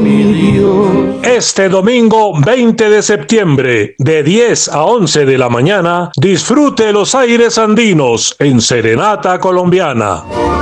mi Dios. Este domingo 20 de septiembre, de 10 a 11 de la mañana, disfrute los aires andinos en Serenata Colombiana.